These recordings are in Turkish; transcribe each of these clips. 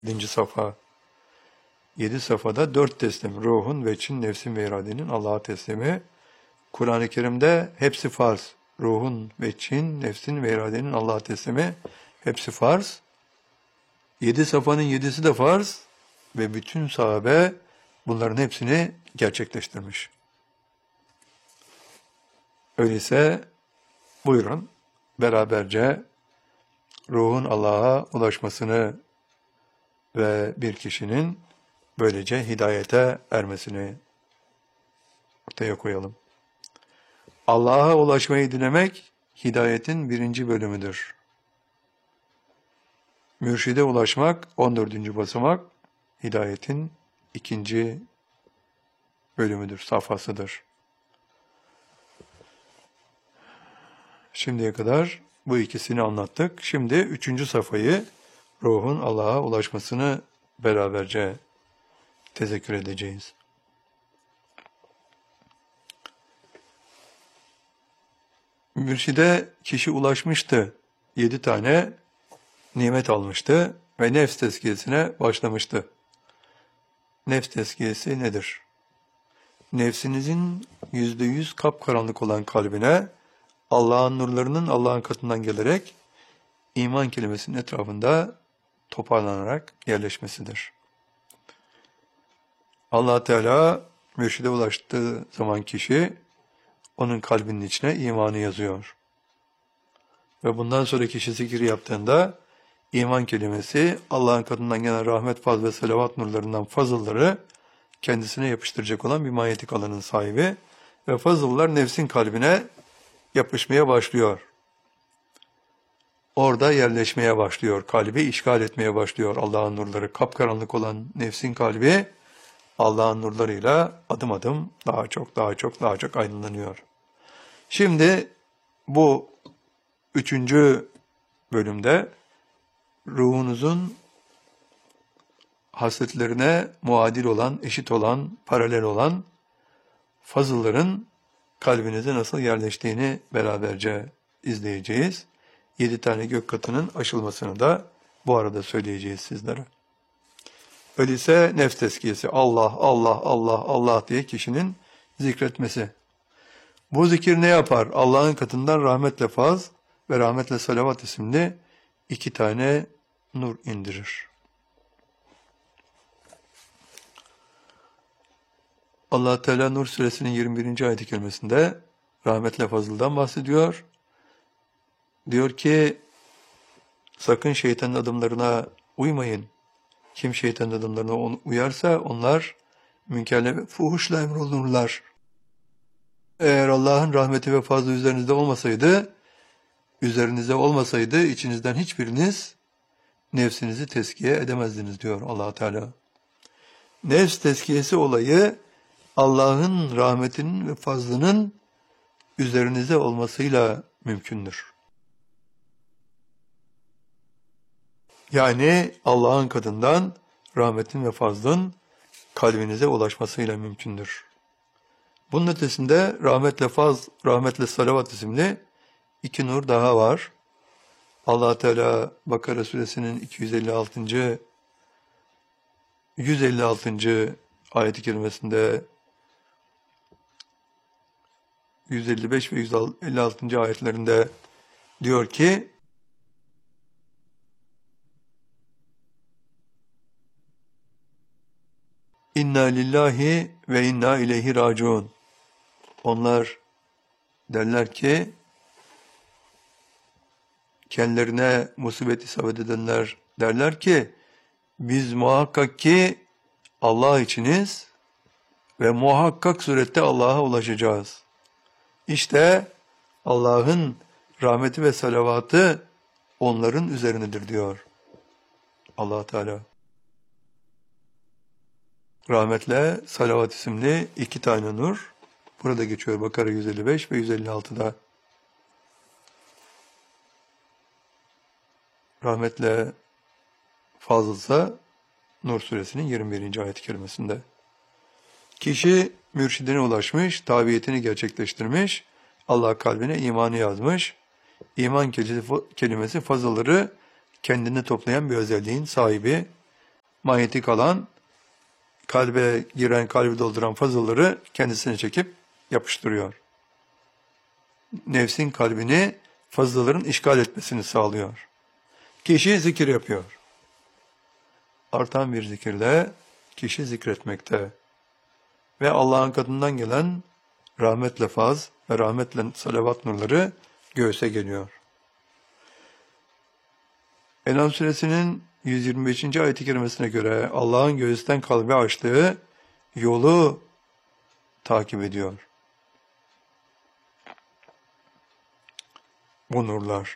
7. safa. 7 safhada 4 teslim. Ruhun, veçin, nefsin ve iradenin Allah'a teslimi. Kur'an-ı Kerim'de hepsi farz. Ruhun, veçin, nefsin ve iradenin Allah'a teslimi. Hepsi farz. 7 safhanın 7'si de farz. Ve bütün sahabe bunların hepsini gerçekleştirmiş. Öyleyse buyurun beraberce ruhun Allah'a ulaşmasını ve bir kişinin böylece hidayete ermesini ortaya koyalım. Allah'a ulaşmayı dilemek hidayetin 1. bölümüdür. Mürşide ulaşmak 14. basamak hidayetin 2. bölümüdür, safhasıdır. Şimdiye kadar bu ikisini anlattık. Şimdi 3. safhayı, ruhun Allah'a ulaşmasını beraberce tezekkür edeceğiz. Mürşide kişi ulaşmıştı. 7 tane nimet almıştı ve nefs tezkiyesine başlamıştı. Nefs tezkiyesi nedir? Nefsinizin %100 kapkaranlık olan kalbine Allah'ın nurlarının Allah'ın katından gelerek iman kelimesinin etrafında toparlanarak yerleşmesidir. Allah Teala mürşide ulaştığı zaman kişi onun kalbinin içine imanı yazıyor. Ve bundan sonra kişi zikir yaptığında iman kelimesi Allah'ın katından gelen rahmet, faz ve selavat nurlarından fazılları kendisine yapıştıracak olan bir manyetik alanın sahibi ve fazıllar nefsin kalbine yapışmaya başlıyor. Orada yerleşmeye başlıyor. Kalbi işgal etmeye başlıyor Allah'ın nurları. Kapkaranlık olan nefsin kalbi Allah'ın nurlarıyla adım adım daha çok aydınlanıyor. Şimdi bu 3. bölümde ruhunuzun hasletlerine muadil olan, eşit olan, paralel olan fazılların kalbinize nasıl yerleştiğini beraberce izleyeceğiz. 7 tane gök katının aşılmasını da bu arada söyleyeceğiz sizlere. Öyleyse nefs tezkiyesi, Allah, Allah, Allah, Allah diye kişinin zikretmesi. Bu zikir ne yapar? Allah'ın katından rahmetle faz ve rahmetle salavat isimli 2 tane nur indirir. Allah Teala Nur suresinin 21. ayet-i kerimesinde rahmetle fazıldan bahsediyor. Diyor ki, sakın şeytanın adımlarına uymayın. Kim şeytanın adımlarına uyarsa onlar münkerle ve fuhuşla emrolunurlar. Eğer Allah'ın rahmeti ve fazlı üzerinizde olmasaydı içinizden hiçbiriniz nefsinizi tezkiye edemezdiniz diyor Allah Teala. Nefs tezkiyesi olayı Allah'ın rahmetinin ve fazlının üzerinize olmasıyla mümkündür. Yani Allah'ın katından rahmetin ve fazlın kalbinize ulaşmasıyla mümkündür. Bunun ötesinde rahmetle faz, rahmetle salavat isimli 2 nur daha var. Allah Teala Bakara suresinin 156. ayet-i kerimesinde 155 ve 156. ayetlerinde diyor ki, İnna lillahi ve inna ileyhi raciun. Onlar derler ki, kendilerine musibet isabet edenler derler ki, biz muhakkak ki Allah içiniz ve muhakkak surette Allah'a ulaşacağız. İşte Allah'ın rahmeti ve salavatı onların üzerinedir diyor Allah Teala. Rahmetle salavat isimli 2 tane nur burada geçiyor Bakara 155 ve 156'da. Rahmetle fazılsa Nur suresinin 21. ayet-i kerimesinde. Kişi mürşidine ulaşmış, tabiyetini gerçekleştirmiş, Allah kalbine imanı yazmış. İman kelimesi fazılları kendini toplayan bir özelliğin sahibi. manyetik alan kalbe giren, kalbi dolduran fazılları kendisine çekip yapıştırıyor. Nefsin kalbini fazlaların işgal etmesini sağlıyor. Kişi zikir yapıyor. Artan bir zikirle kişi zikretmekte. Ve Allah'ın katından gelen rahmetle faz ve rahmetle salavat nurları göğse geliyor. En'am suresinin 125. ayet-i kerimesine göre Allah'ın göğüsten kalbe açtığı yolu takip ediyor bu nurlar.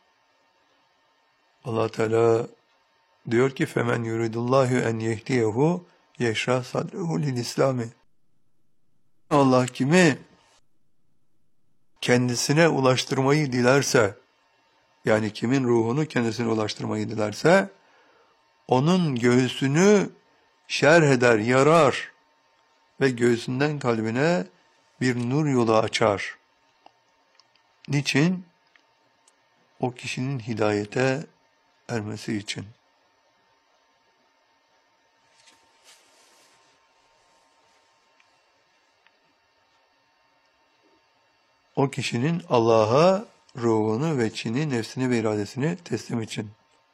Allah Teala diyor ki femen yuridullahu en yehdiyehu yeşrah sadrehu lil İslami. Allah kimi kendisine ulaştırmayı dilerse, yani kimin ruhunu kendisine ulaştırmayı dilerse, onun göğsünü şerh eder, yarar ve göğsünden kalbine bir nur yolu açar. Niçin? O kişinin hidayete ermesi için. O kişinin Allah'a ruhunu, veçhini, nefsini ve iradesini teslim için.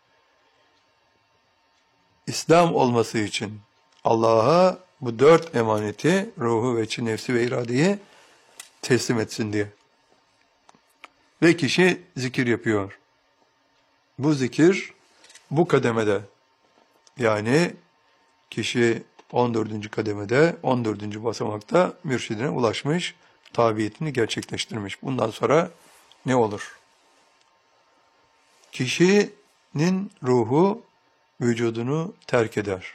İslam olması için. Allah'a bu 4 emaneti, ruhu, veçhi, nefsi ve iradeyi teslim etsin diye. Ve kişi zikir yapıyor. Bu zikir bu kademede, yani kişi 14. kademede, 14. basamakta mürşidine ulaşmış, tabiyetini gerçekleştirmiş. Bundan sonra ne olur? Kişinin ruhu vücudunu terk eder.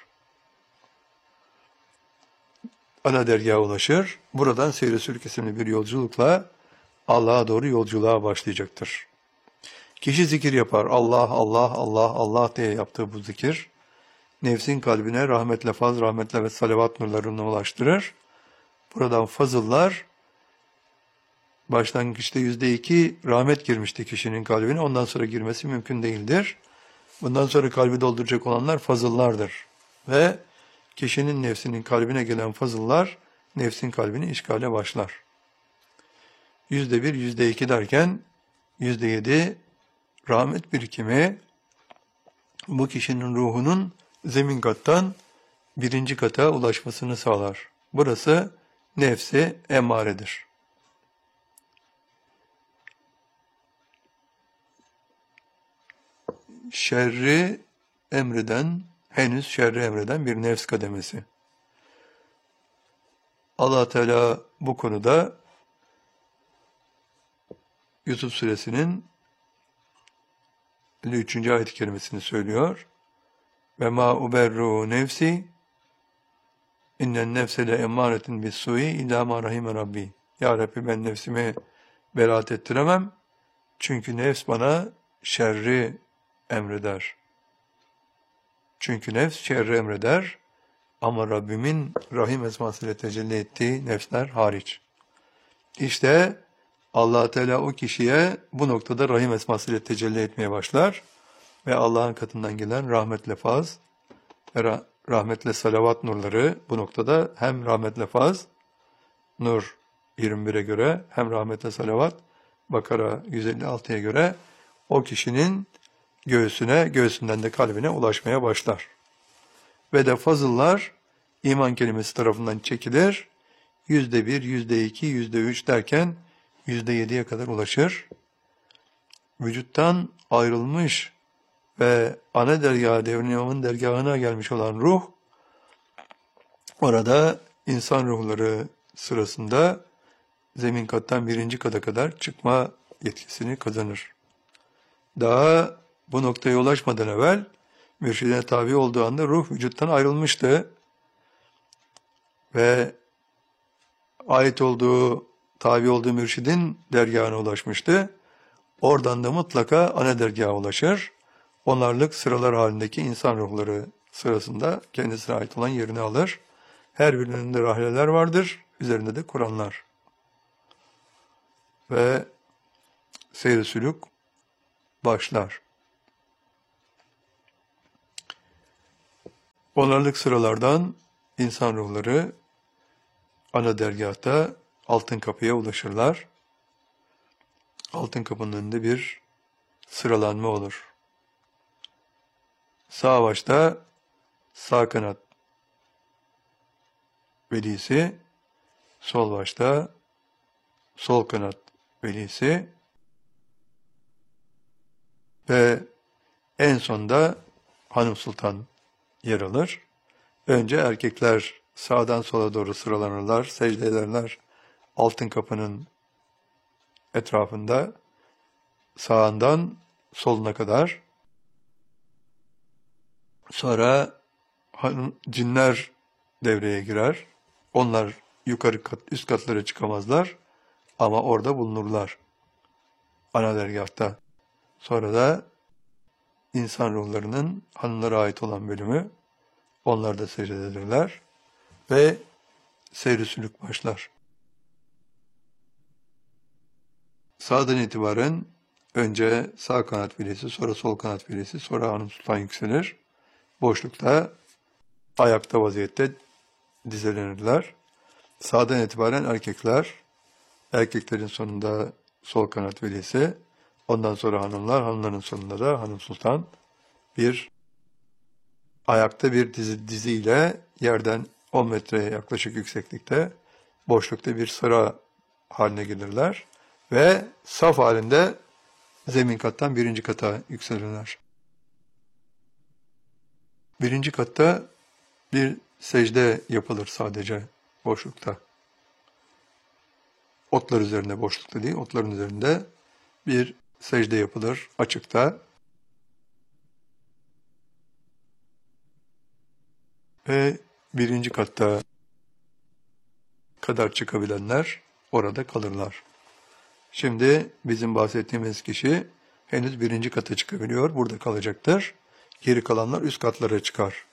Ana dergaha ulaşır. Buradan seyri sülük isimli bir yolculukla Allah'a doğru yolculuğa başlayacaktır. Kişi zikir yapar. Allah, Allah, Allah, Allah diye yaptığı bu zikir, nefsin kalbine rahmetle faz, rahmetle ve salavat nurlarını ulaştırır. Buradan fazıllar, başlangıçta %2 rahmet girmişti kişinin kalbine, ondan sonra girmesi mümkün değildir. Bundan sonra kalbi dolduracak olanlar fazıllardır. Ve kişinin nefsinin kalbine gelen fazıllar, nefsin kalbini işgale başlar. %1, %2 derken %7 rahmet birikimi bu kişinin ruhunun zemin kattan 1. kata ulaşmasını sağlar. Burası nefsi emmaredir. Şerri emreden, henüz şerri emreden bir nefs kademesi. Allah Teala bu konuda Yusuf suresinin 53. ayet-i kerimesini söylüyor. Ve ma uberru nefsi innen nefse le emmâretin bis-sû'i illâ mâ rahime rabbi. Ya Rabbi, ben nefsimi beraat ettiremem. Çünkü nefs bana şerri emreder. Çünkü nefs şerri emreder ama Rabbimin Rahim esmasıyla tecelli ettiği nefsler hariç. İşte Allah Teala o kişiye bu noktada Rahim esmasıyla tecelli etmeye başlar ve Allah'ın katından gelen rahmetle faz ve rahmetle salavat nurları bu noktada hem rahmetle faz, Nur 21'e göre, hem rahmetle salavat, Bakara 156'ya göre o kişinin göğsüne, göğsünden de kalbine ulaşmaya başlar. Ve de fazıllar iman kelimesi tarafından çekilir. %1, %2, %3 derken %7'ye kadar ulaşır. Vücuttan ayrılmış ve ana dergâh, devriminin dergâhına gelmiş olan ruh, orada insan ruhları sırasında zemin kattan 1. kata kadar çıkma yetkisini kazanır. Daha bu noktaya ulaşmadan evvel mürşidine tabi olduğu anda ruh vücuttan ayrılmıştı ve ait olduğu, tabi olduğu mürşidin dergahına ulaşmıştı. Oradan da mutlaka ana dergaha ulaşır. Onarlık sıralar halindeki insan ruhları sırasında kendisine ait olan yerini alır. Her birinin de rahleler vardır. Üzerinde de Kur'anlar. Ve seyr-i sülük başlar. Onarlık sıralardan insan ruhları ana dergâhta altın kapıya ulaşırlar. Altın kapının önünde bir sıralanma olur. Sağ başta sağ kanat velisi, sol başta sol kanat velisi ve en sonda Hanım Sultan yer alır. Önce erkekler sağdan sola doğru sıralanırlar, secde ederler altın kapının etrafında sağından soluna kadar. Sonra cinler devreye girer. Onlar üst katlara çıkamazlar ama orada bulunurlar ana dergâhta. Sonra da insan ruhlarının hanımlara ait olan bölümü, onlar da secde ederler ve seyr-i sülük başlar. Sağdan itibaren önce sağ kanat velisi, sonra sol kanat velisi, sonra Hanım Sultan yükselir. Boşlukta, ayakta vaziyette dizelenirler. Sağdan itibaren erkekler, erkeklerin sonunda sol kanat velisi, ondan sonra hanımlar, hanımların sonunda da Hanım Sultan ayakta bir diziyle yerden 10 metreye yaklaşık yükseklikte, boşlukta bir sıra haline gelirler ve saf halinde zemin kattan birinci kata yükselirler. Birinci katta bir secde yapılır sadece boşlukta. Otlar üzerinde, boşlukta değil, otların üzerinde bir secde yapılır açıkta. Ve birinci katta kadar çıkabilenler orada kalırlar. Şimdi bizim bahsettiğimiz kişi henüz birinci kata çıkabiliyor, burada kalacaktır. Geri kalanlar üst katlara çıkar.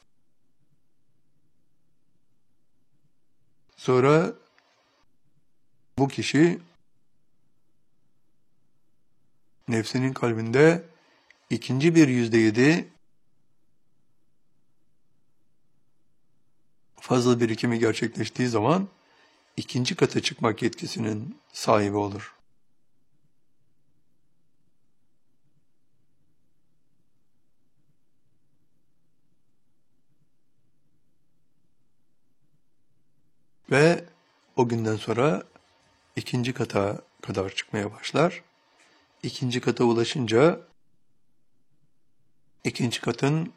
Sonra bu kişi nefsinin kalbinde ikinci bir %7 fazla birikimi gerçekleştiği zaman ikinci kata çıkmak yetkisinin sahibi olur. Ve o günden sonra ikinci kata kadar çıkmaya başlar. İkinci kata ulaşınca ikinci katın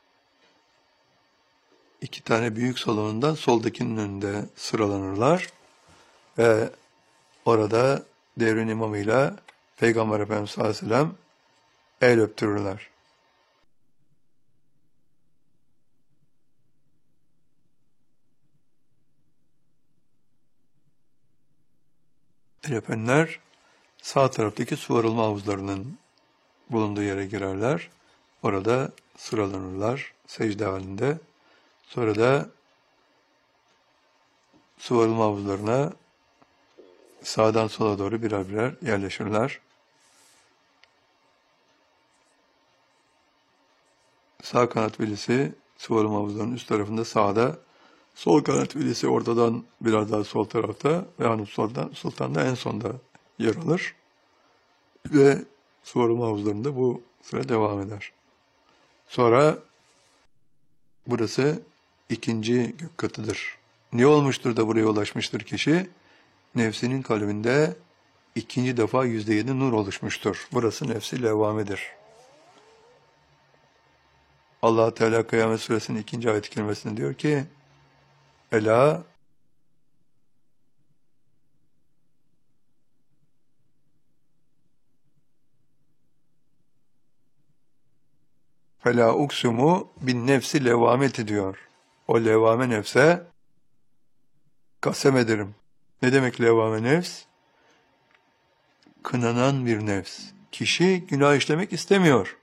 2 tane büyük salonundan soldakinin önünde sıralanırlar ve orada devrin imamıyla Peygamber Efendimiz sallallahu aleyhi ve sellem el öptürürler. El öpenler sağ taraftaki su arılma havuzlarının bulunduğu yere girerler. Orada sıralanırlar secde halinde. Sonra da su arılma havuzlarına sağdan sola doğru birer birer yerleşirler. Sağ kanat velisi su arılma havuzlarının üst tarafında sağda, sol kanat velisi ortadan biraz daha sol tarafta ve Hanım Sultan da en sonda yer alır. Ve su arılma havuzlarında bu sıra devam eder. Sonra burası ikinci gök katıdır. Ne olmuştur da buraya ulaşmıştır kişi? Nefsinin kalbinde ikinci defa %7 nur oluşmuştur. Burası nefsi levvamedir. Allah Teala Kıyamet Suresinin 2. ayet-i kerimesinde diyor ki: Ela Fela uksumu bin nefsi levvameti diyor. O levvame nefse kasem ederim. Ne demek levvame nefs? Kınanan bir nefs. Kişi günah işlemek istemiyor.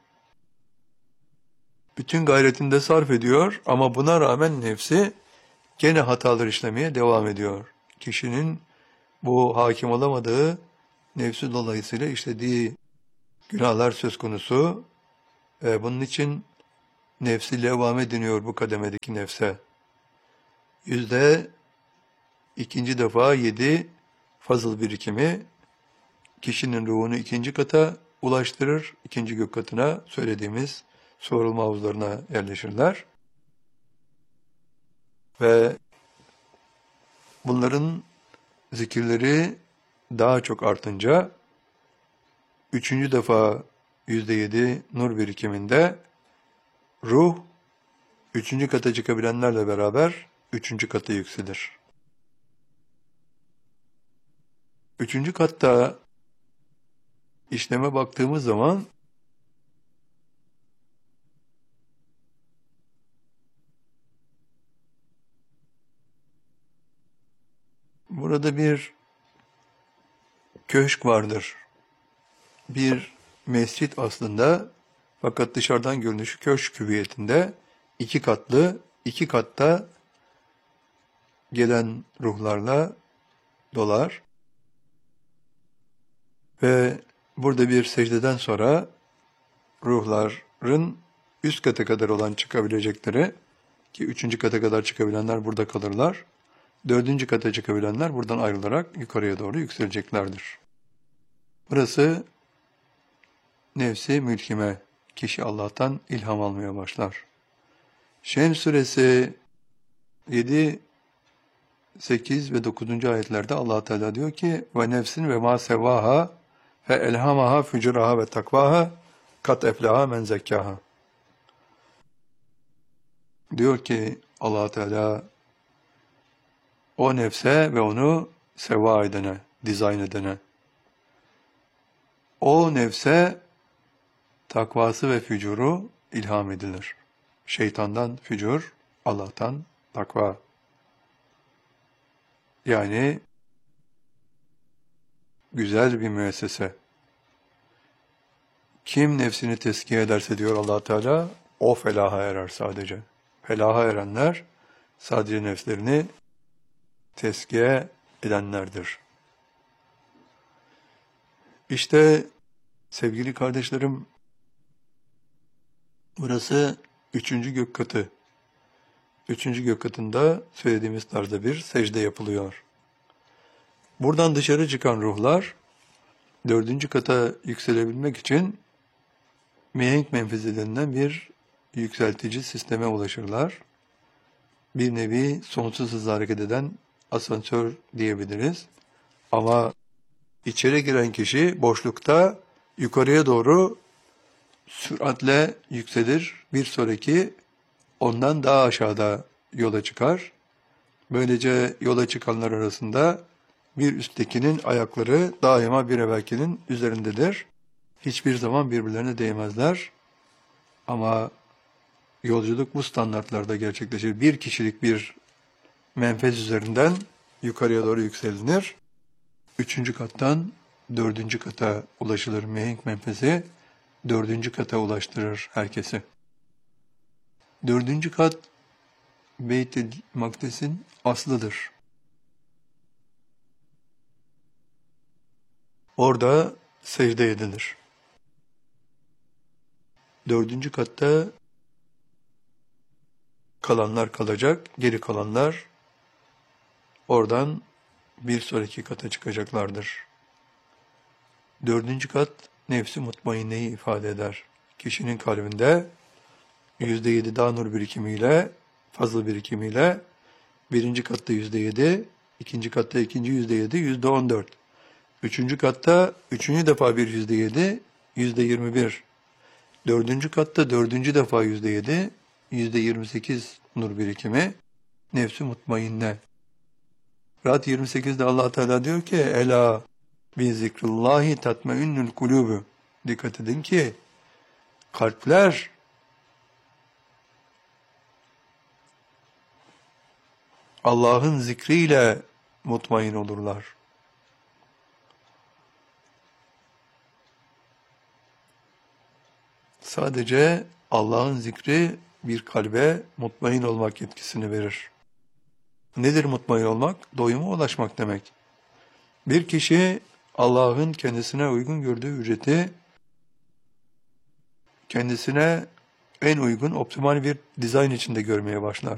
Bütün gayretinde sarf ediyor ama buna rağmen nefsi gene hatalar işlemeye devam ediyor. Kişinin bu hakim olamadığı nefsi dolayısıyla işlediği günahlar söz konusu. Bunun için nefsi levvame deniyor bu kademedeki nefse. Yüzde ikinci defa 7 fazıl birikimi kişinin ruhunu ikinci kata ulaştırır. İkinci gök katına söylediğimiz sorulma havuzlarına yerleşirler. Ve bunların zikirleri daha çok artınca üçüncü defa %7 nur birikiminde ruh üçüncü kata çıkabilenlerle beraber üçüncü kata yükselir. Üçüncü katta işleme baktığımız zaman burada bir köşk vardır. Bir mescit aslında, fakat dışarıdan görünüşü köşk hüviyetinde, iki katlı, iki katta gelen ruhlarla dolar. Ve burada bir secdeden sonra ruhların üst kata kadar olan çıkabilecekleri, ki üçüncü kata kadar çıkabilenler burada kalırlar, dördüncü kata çıkabilenler buradan ayrılarak yukarıya doğru yükseleceklerdir. Burası nefsi mülkime, kişi Allah'tan ilham almaya başlar. Şems suresi 7, 8 ve 9. ayetlerde Allah Teala diyor ki ve nefsin ve ma sevaha fe elhamaha fücuraha ve takvaha kat eflaha men zekkaha. Diyor ki Allah Teala o nefse ve onu seva edene, dizayn edene, o nefse takvası ve fücuru ilham edilir. Şeytandan fücur, Allah'tan takva. Yani güzel bir müessese. Kim nefsini tezkiye ederse diyor Allah Teala, o felaha erer sadece. Felaha erenler sadece nefslerini tezkiye edenlerdir. İşte sevgili kardeşlerim, burası üçüncü gök katı. Üçüncü gök katında söylediğimiz tarzda bir secde yapılıyor. Buradan dışarı çıkan ruhlar dördüncü kata yükselebilmek için mihenk menfezi denilen bir yükseltici sisteme ulaşırlar. Bir nevi sonsuz hızla hareket eden asansör diyebiliriz. Ama içeri giren kişi boşlukta yukarıya doğru süratle yükselir. Bir sonraki ondan daha aşağıda yola çıkar. Böylece yola çıkanlar arasında bir üsttekinin ayakları daima bir evvelkinin üzerindedir. Hiçbir zaman birbirlerine değmezler. Ama yolculuk bu standartlarda gerçekleşir. Bir kişilik bir menfez üzerinden yukarıya doğru yükselinir. Üçüncü kattan dördüncü kata ulaşılır. Mihenk menfezi dördüncü kata ulaştırır herkesi. Dördüncü kat Beyt-i Makdes'in aslıdır. Orada secde edilir. Dördüncü katta kalanlar kalacak, geri kalanlar oradan bir sonraki kata çıkacaklardır. Dördüncü kat nefsi mutmainneyi ifade eder. Kişinin kalbinde %7 daha nur birikimiyle, fazla birikimiyle birinci katta %7, ikinci katta ikinci %7, %14. Üçüncü katta üçüncü defa bir %7, %21. Dördüncü katta dördüncü defa %7, %28 nur birikimi, nefsi mutmainne. Rad 28'de Allah Teala diyor ki, Ela bi zikrullahi tatmainnul kulubu. Dikkat edin ki, kalpler Allah'ın zikriyle mutmain olurlar. Sadece Allah'ın zikri bir kalbe mutmain olmak yetkisini verir. Nedir mutmain olmak? Doyuma ulaşmak demek. Bir kişi Allah'ın kendisine uygun gördüğü ücreti kendisine en uygun, optimal bir dizayn içinde görmeye başlar.